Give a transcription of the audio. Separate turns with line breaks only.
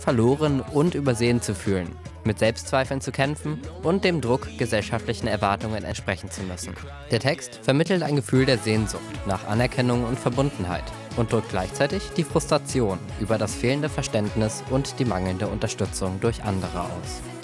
verloren und übersehen zu fühlen, mit Selbstzweifeln zu kämpfen und dem Druck gesellschaftlichen Erwartungen entsprechen zu müssen. Der Text vermittelt ein Gefühl der Sehnsucht nach Anerkennung und Verbundenheit und drückt gleichzeitig die Frustration über das fehlende Verständnis und die mangelnde Unterstützung durch andere aus.